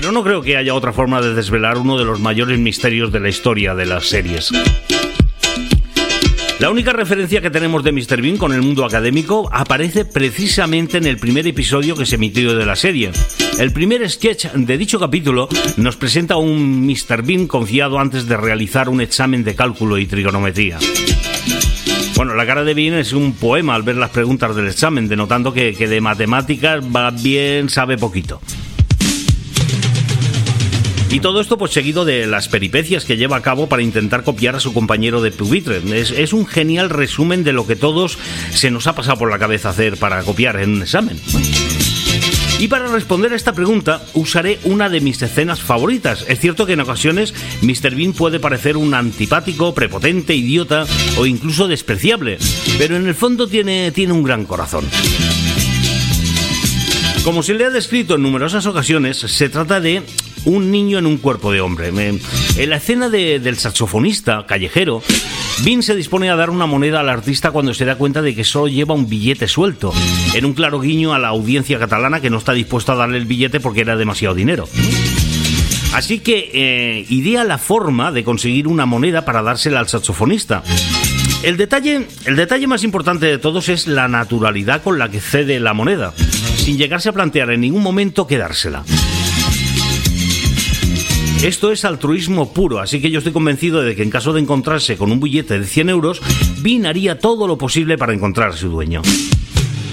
Pero no creo que haya otra forma de desvelar uno de los mayores misterios de la historia de las series. La única referencia que tenemos de Mr. Bean con el mundo académico aparece precisamente en el primer episodio que se emitió de la serie. El primer sketch de dicho capítulo nos presenta a un Mr. Bean confiado antes de realizar un examen de cálculo y trigonometría. Bueno, la cara de Bean es un poema al ver las preguntas del examen, denotando que de matemáticas va bien, sabe poquito. Y todo esto pues seguido de las peripecias que lleva a cabo para intentar copiar a su compañero de pupitre. Es un genial resumen de lo que todos se nos ha pasado por la cabeza hacer para copiar en un examen. Y para responder a esta pregunta usaré una de mis escenas favoritas. Es cierto que en ocasiones Mr. Bean puede parecer un antipático, prepotente, idiota o incluso despreciable, pero en el fondo tiene un gran corazón. Como se le ha descrito en numerosas ocasiones, se trata de un niño en un cuerpo de hombre. En la escena del saxofonista callejero, Bean se dispone a dar una moneda al artista cuando se da cuenta de que solo lleva un billete suelto, en un claro guiño a la audiencia catalana que no está dispuesta a darle el billete porque era demasiado dinero. Así que idea la forma de conseguir una moneda para dársela al saxofonista. El detalle más importante de todos es la naturalidad con la que cede la moneda, sin llegarse a plantear en ningún momento quedársela. Esto es altruismo puro, así que yo estoy convencido de que en caso de encontrarse con un billete de 100 euros, Bean haría todo lo posible para encontrar a su dueño.